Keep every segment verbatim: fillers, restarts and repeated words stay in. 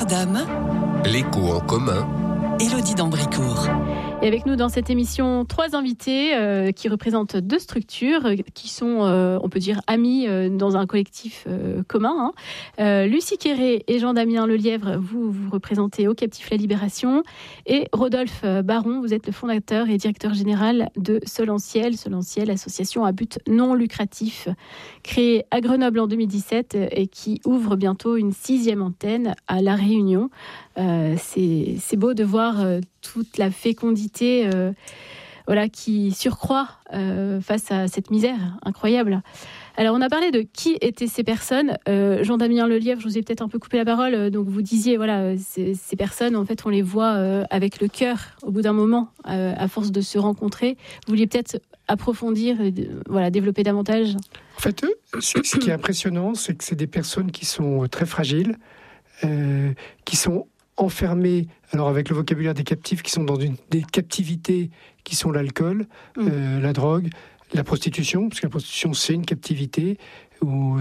d'âme. L'écho en commun. Élodie d'Ambricourt. Et avec nous dans cette émission, trois invités euh, qui représentent deux structures euh, qui sont, euh, on peut dire, amis euh, dans un collectif euh, commun. Hein. Euh, Lucie Quéré et Jean-Damien Lelièvre, vous, vous représentez Au Captif La Libération. Et Rodolphe Baron, vous êtes le fondateur et directeur général de Solentiel. Solentiel, association à but non lucratif, créée à Grenoble en deux mille dix-sept et qui ouvre bientôt une sixième antenne à La Réunion. Euh, c'est, c'est beau de voir euh, toute la fécondité euh, voilà, qui surcroît euh, face à cette misère incroyable. Alors, on a parlé de qui étaient ces personnes. Euh, Jean-Damien Lelièvre, je vous ai peut-être un peu coupé la parole. Donc, vous disiez, voilà, ces, ces personnes, en fait, on les voit euh, avec le cœur au bout d'un moment, euh, à force de se rencontrer. Vous vouliez peut-être approfondir, euh, voilà, développer davantage. En fait, ce, ce qui est impressionnant, c'est que c'est des personnes qui sont très fragiles, euh, qui sont enfermés, alors avec le vocabulaire des captifs, qui sont dans une, des captivités qui sont l'alcool, mmh. euh, la drogue, la prostitution, parce que la prostitution c'est une captivité où,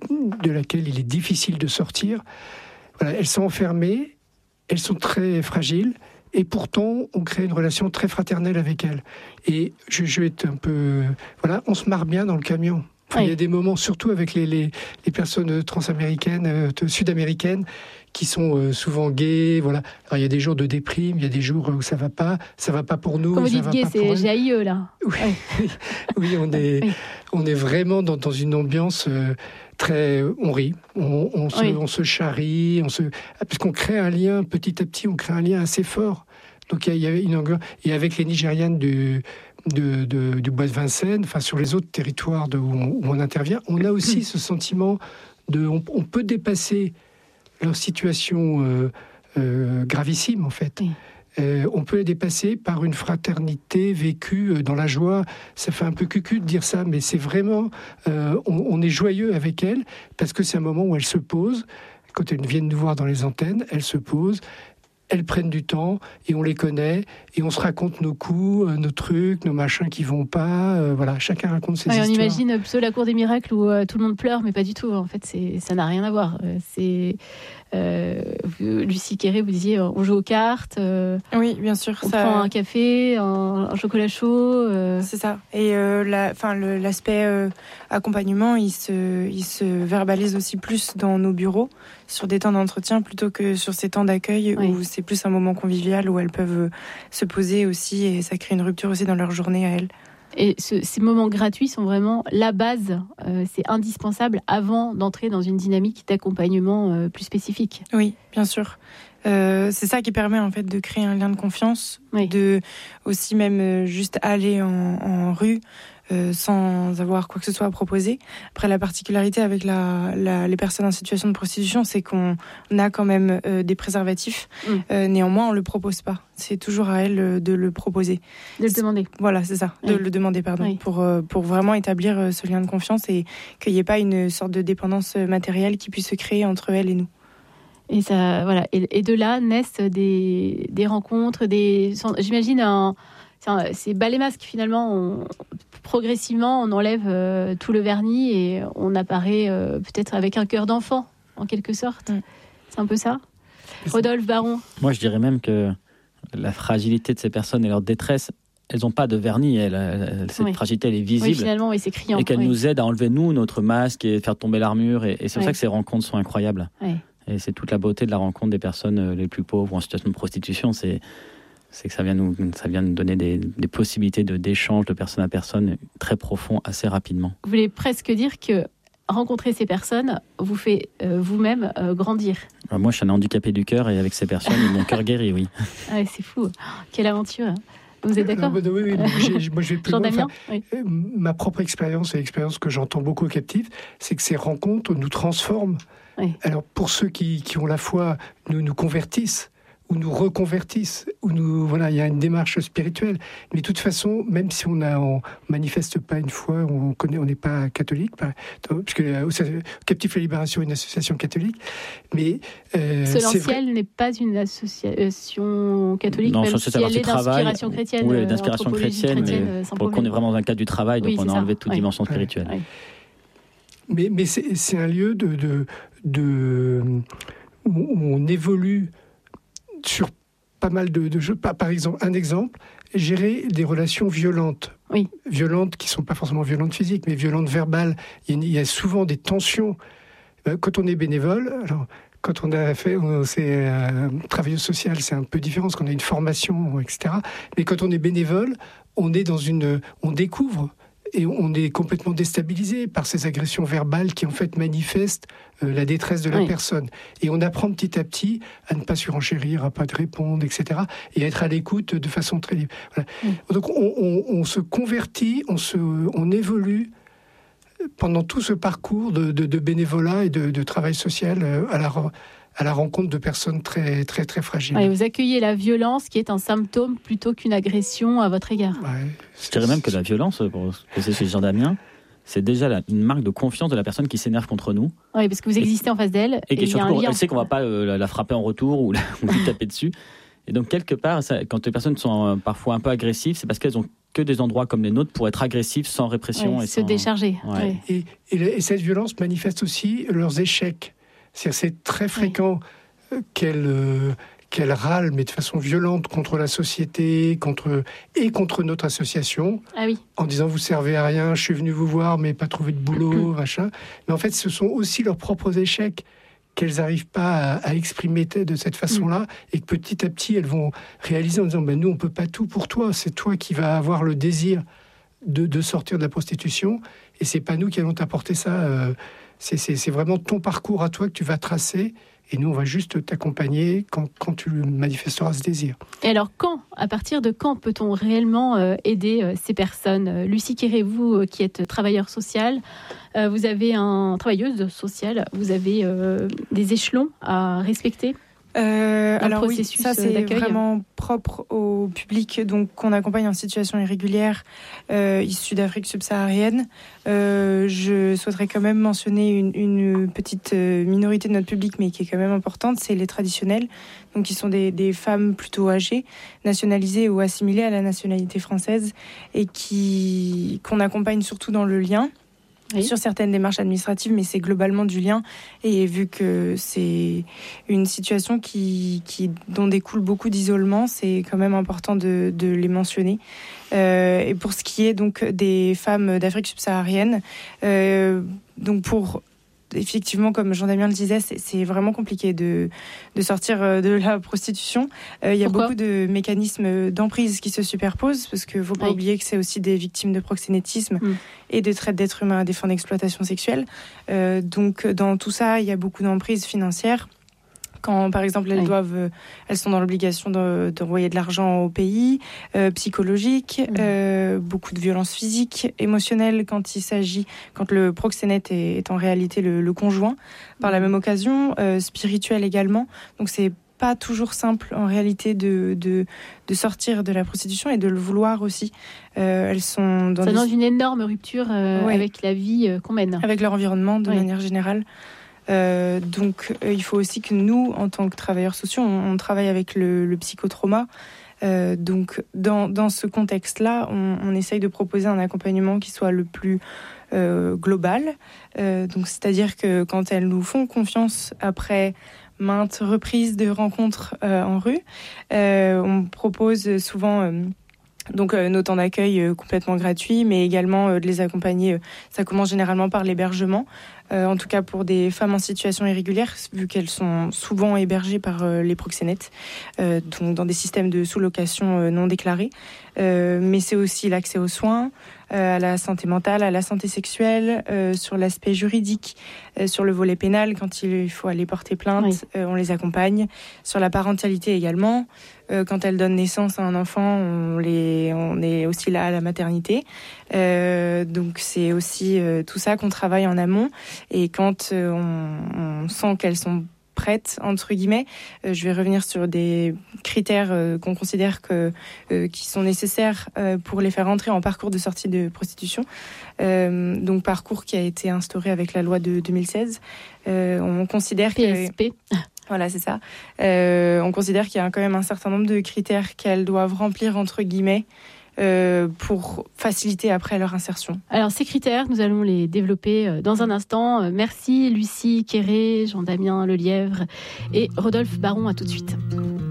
de laquelle il est difficile de sortir. Voilà, elles sont enfermées, elles sont très fragiles, et pourtant on crée une relation très fraternelle avec elles. Et je, je vais être un peu... Voilà, on se marre bien dans le camion. Enfin, oui. Il y a des moments, surtout avec les, les, les personnes transaméricaines, euh, sud-américaines, qui sont euh, souvent gays. Voilà. Alors, il y a des jours de déprime, il y a des jours où ça ne va pas. Ça ne va pas pour nous. Quand vous dites gay, c'est G A I E, là. Oui, oui. oui, on, est, oui. on est vraiment dans, dans une ambiance euh, très... On rit, on, on, se, oui. on se charrie, on se, parce qu'on crée un lien, petit à petit, on crée un lien assez fort. Donc, il y a, il y a une... Et avec les Nigérianes du... De, de, du bois de Vincennes, enfin sur les autres territoires de, où, on, où on intervient, on a aussi ce sentiment de, on, on peut dépasser leur situation euh, euh, gravissime en fait. Oui. Euh, on peut les dépasser par une fraternité vécue dans la joie. Ça fait un peu cucu de dire ça, mais c'est vraiment, euh, on, on est joyeux avec elles parce que c'est un moment où elles se posent. Quand elles viennent nous voir dans les antennes, elles se posent. Elles prennent du temps et on les connaît et on se raconte nos coups, nos trucs, nos machins qui vont pas. Euh, voilà, chacun raconte ses ouais, histoires. On imagine plutôt la cour des miracles où euh, tout le monde pleure, mais pas du tout. En fait, c'est, ça n'a rien à voir. C'est euh, Lucie Quéré, vous disiez, on joue aux cartes. Euh, oui, bien sûr. On ça... prend un café, un, un chocolat chaud. Euh... C'est ça. Et euh, la, fin, le, l'aspect euh, accompagnement, il se, il se verbalise aussi plus dans nos bureaux, sur des temps d'entretien plutôt que sur ces temps d'accueil oui. où c'est plus un moment convivial où elles peuvent se poser aussi et ça crée une rupture aussi dans leur journée à elles. Et ce, ces moments gratuits sont vraiment la base, euh, c'est indispensable avant d'entrer dans une dynamique d'accompagnement euh, plus spécifique. Oui, bien sûr. Euh, c'est ça qui permet en fait de créer un lien de confiance, oui. de aussi même euh, juste aller en, en rue euh, sans avoir quoi que ce soit à proposer. Après, la particularité avec la, la, les personnes en situation de prostitution, c'est qu'on a quand même euh, des préservatifs. Mm. Euh, néanmoins, on le propose pas. C'est toujours à elles de le proposer. De le demander. Voilà, c'est ça. Oui. De le demander, pardon. Oui. Pour, euh, pour vraiment établir ce lien de confiance et qu'il n'y ait pas une sorte de dépendance matérielle qui puisse se créer entre elles et nous. Et ça, voilà. Et, et de là naissent des, des rencontres, des. J'imagine un. C'est, un, c'est bas les masques finalement. On, progressivement, on enlève euh, tout le vernis et on apparaît euh, peut-être avec un cœur d'enfant, en quelque sorte. Mm. C'est un peu ça. Rodolphe Baron. Moi, je dirais même que la fragilité de ces personnes et leur détresse, elles n'ont pas de vernis. Elle, elle, cette oui. fragilité, elle est visible. Oui, finalement, oui, c'est criant. Et qu'elle oui. nous aide à enlever nous notre masque et faire tomber l'armure. Et, et c'est pour oui. ça que ces rencontres sont incroyables. Oui. Et c'est toute la beauté de la rencontre des personnes les plus pauvres ou en situation de prostitution. C'est, c'est que ça vient nous, ça vient nous donner des, des possibilités de, d'échange de personne à personne très profond, assez rapidement. Vous voulez presque dire que rencontrer ces personnes vous fait euh, vous-même euh, grandir. Alors moi, je suis un handicapé du cœur et avec ces personnes, mon cœur guérit, oui. Ah, c'est fou. Quelle aventure. Vous êtes d'accord ? Non, bah, oui, oui, moi, j'ai, moi je vais plus loin. Jean-Damien, enfin, oui. Ma propre expérience et l'expérience que j'entends beaucoup aux captifs, c'est que ces rencontres nous transforment. Oui. Alors pour ceux qui, qui ont la foi, nous nous convertissent ou nous reconvertissent, ou nous voilà, il y a une démarche spirituelle. Mais de toute façon, même si on a, on manifeste pas une foi, on connaît, on n'est pas catholique, puisque euh, Captif La Libération est une association catholique. Mais euh, Solentiel n'est pas une association catholique, non, même si elle est d'inspiration chrétienne. Oui, elle est d'inspiration chrétienne, mais pour qu'on est vraiment dans le cadre du travail, donc oui, on a ça. enlevé toute oui. dimension spirituelle. Oui. Mais, mais c'est, c'est un lieu de, de, de où, où on évolue sur pas mal de, de jeux. Par exemple, un exemple, gérer des relations violentes. Oui. Violentes qui ne sont pas forcément violentes physiques, mais violentes verbales. Il y a souvent des tensions. Quand on est bénévole, alors, quand on a fait, c'est euh, travailleuse sociale, c'est un peu différent, parce qu'on a une formation, et cetera. Mais quand on est bénévole, on est dans une, on découvre et on est complètement déstabilisé par ces agressions verbales qui en fait manifestent euh, la détresse de la oui. personne. Et on apprend petit à petit à ne pas surenchérir, à pas te répondre, et cetera. Et à être à l'écoute de façon très libre. Voilà. Oui. Donc on, on, on se convertit, on, se, on évolue pendant tout ce parcours de, de, de bénévolat et de, de travail social euh, à la à la rencontre de personnes très, très, très fragiles. Ouais, vous accueillez la violence qui est un symptôme plutôt qu'une agression à votre égard. Ouais, je dirais même que la violence, pour ce que c'est chez Jean Damien, c'est déjà la, une marque de confiance de la personne qui s'énerve contre nous. Oui, parce que vous existez et, en face d'elle. Et, et, et surtout, elle sait qu'on ne va ouais. pas euh, la, la frapper en retour ou, la, ou lui taper dessus. Et donc, quelque part, ça, quand les personnes sont euh, parfois un peu agressives, c'est parce qu'elles ont que des endroits comme les nôtres pour être agressives sans répression. Ouais, et se sans... décharger. Ouais. Ouais. Et, et, et cette violence manifeste aussi leurs échecs. C'est-à-dire, c'est très fréquent ouais. qu'elles, euh, qu'elles râlent, mais de façon violente, contre la société contre, et contre notre association, ah oui. en disant « vous servez à rien, je suis venu vous voir, mais pas trouvé de boulot, machin ». Mais en fait, ce sont aussi leurs propres échecs qu'elles n'arrivent pas à, à exprimer de cette façon-là, mmh. et que petit à petit, elles vont réaliser en disant ben, « nous, on ne peut pas tout pour toi, c'est toi qui vas avoir le désir de, de sortir de la prostitution, et ce n'est pas nous qui allons t'apporter ça, euh, c'est, c'est, c'est vraiment ton parcours à toi que tu vas tracer, et nous, on va juste t'accompagner quand, quand tu manifesteras ce désir. » Et alors, quand, à partir de quand peut-on réellement euh, aider euh, ces personnes ? Lucie Quéré, vous euh, qui êtes travailleur social, euh, vous avez un travailleuse sociale, vous avez euh, des échelons à respecter euh, alors oui, ça c'est d'accueil. Vraiment propre au public donc qu'on accompagne en situation irrégulière euh, issu d'Afrique subsaharienne. Euh, je souhaiterais quand même mentionner une, une petite minorité de notre public, mais qui est quand même importante, c'est les traditionnels, donc qui sont des, des femmes plutôt âgées, nationalisées ou assimilées à la nationalité française, et qui qu'on accompagne surtout dans le lien. Oui. Sur certaines démarches administratives, mais c'est globalement du lien. Et vu que c'est une situation qui, qui, dont découle beaucoup d'isolement, c'est quand même important de, de les mentionner. Euh, et pour ce qui est donc des femmes d'Afrique subsaharienne, euh, donc pour... Effectivement, comme Jean-Damien le disait, c'est, c'est vraiment compliqué de, de sortir de la prostitution. Euh, il y a Pourquoi ? beaucoup de mécanismes d'emprise qui se superposent, parce qu'il ne faut pas oui. oublier que c'est aussi des victimes de proxénétisme mm. et de traite d'êtres humains à des fins d'exploitation sexuelle. Euh, donc, dans tout ça, il y a beaucoup d'emprise financière. Quand, par exemple, elles, oui. doivent, elles sont dans l'obligation de, d'envoyer de l'argent au pays, euh, psychologique, mmh. euh, beaucoup de violences physiques, émotionnelles quand il s'agit, quand le proxénète est, est en réalité le, le conjoint. Par mmh. la même occasion, euh, spirituelle également. Donc c'est pas toujours simple en réalité de, de, de sortir de la prostitution et de le vouloir aussi. Euh, elles sont dans Ça des... dans une énorme rupture euh, oui. avec la vie euh, qu'on mène. Avec leur environnement de oui. manière générale. Euh, donc euh, il faut aussi que nous, en tant que travailleurs sociaux, on, on travaille avec le, le psychotrauma. Euh, donc dans, dans ce contexte-là, on, on essaye de proposer un accompagnement qui soit le plus euh, global. Euh, donc c'est-à-dire que quand elles nous font confiance après maintes reprises de rencontres euh, en rue, euh, on propose souvent... Euh, Donc euh, nos temps d'accueil euh, complètement gratuits, mais également euh, de les accompagner. Euh, ça commence généralement par l'hébergement, euh, en tout cas pour des femmes en situation irrégulière, vu qu'elles sont souvent hébergées par euh, les proxénètes, euh, donc dans des systèmes de sous-location euh, non déclarés. Euh, mais c'est aussi l'accès aux soins, euh, à la santé mentale, à la santé sexuelle, euh, sur l'aspect juridique, euh, sur le volet pénal, quand il faut aller porter plainte, oui. euh, on les accompagne. Sur la parentalité également, euh, quand elles donnent naissance à un enfant, on, les, on est aussi là à la maternité. Euh, donc c'est aussi euh, tout ça qu'on travaille en amont. Et quand euh, on, on sent qu'elles sont prêtes, entre guillemets, euh, je vais revenir sur des critères euh, qu'on considère que, euh, qui sont nécessaires euh, pour les faire entrer en parcours de sortie de prostitution. Euh, donc parcours qui a été instauré avec la loi de deux mille seize. Euh, on considère P S P. que... Voilà, c'est ça. Euh, on considère qu'il y a quand même un certain nombre de critères qu'elles doivent remplir, entre guillemets, euh, pour faciliter après leur insertion. Alors ces critères, nous allons les développer dans un instant. Merci Lucie Quéré, Jean-Damien Lelièvre et Rodolphe Baron, à tout de suite.